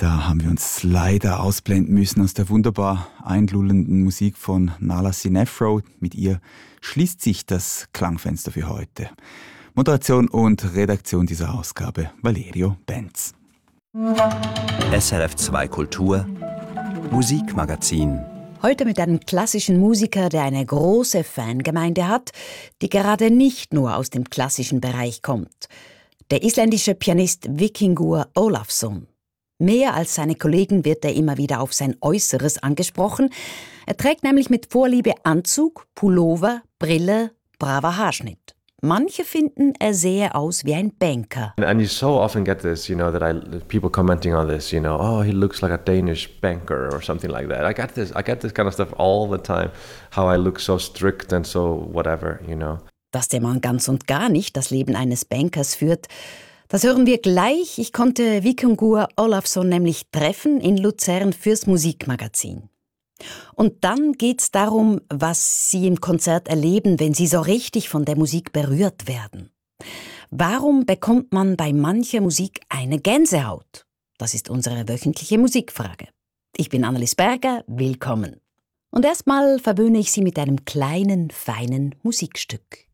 Da haben wir uns leider ausblenden müssen aus der wunderbar einlullenden Musik von Nala Sinefro. Mit ihr schließt sich das Klangfenster für heute. Moderation und Redaktion dieser Ausgabe Valerio Benz. SRF 2 Kultur Musikmagazin. Heute mit einem klassischen Musiker, der eine große Fangemeinde hat, die gerade nicht nur aus dem klassischen Bereich kommt. Der isländische Pianist Víkingur Ólafsson. Mehr als seine Kollegen wird er immer wieder auf sein Äußeres angesprochen. Er trägt nämlich mit Vorliebe Anzug, Pullover, Brille, braver Haarschnitt. Manche finden, er sehe aus wie ein Banker. And you so often get this, that people commenting on this, oh, he looks like a Danish banker or something like that. I get this kind of stuff all the time. How I look so strict and so whatever, Dass der Mann ganz und gar nicht das Leben eines Bankers führt, das hören wir gleich. Ich konnte Víkingur Ólafsson nämlich treffen in Luzern fürs Musikmagazin. Und dann geht's darum, was Sie im Konzert erleben, wenn Sie so richtig von der Musik berührt werden. Warum bekommt man bei mancher Musik eine Gänsehaut? Das ist unsere wöchentliche Musikfrage. Ich bin Annelies Berger, willkommen. Und erstmal verwöhne ich Sie mit einem kleinen, feinen Musikstück.